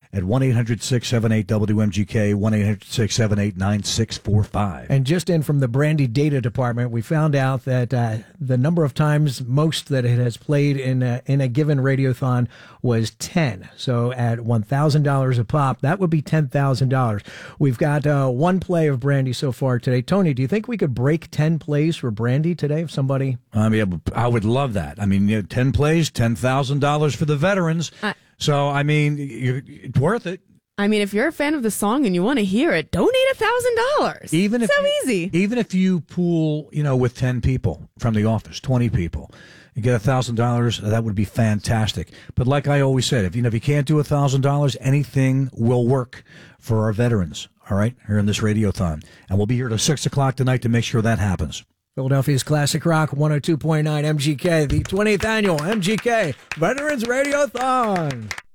at 1-800-678-WMGK, 1-800-678-9645. And just in from the Brandy Data Department, we found out that the number of times most that it has played in a given radiothon was 10. So at $1,000 a pop, that would be $10,000. We've got one play of Brandy so far today. Tony, do you think we could break 10 plays for Brandy today if somebody... I mean, I would love that. I mean, 10 plays, $10,000 for the veterans. So, I mean, it's worth it. I mean, if you're a fan of the song and you want to hear it, donate $1,000. Even if easy. Even if you pool, with 10 people from the office, 20 people, you get $1,000. That would be fantastic. But like I always said, if you can't do $1,000, anything will work for our veterans. All right, here in this radiothon, and we'll be here till 6:00 tonight to make sure that happens. Philadelphia's Classic Rock 102.9 MGK, the 20th annual MGK Veterans Radiothon.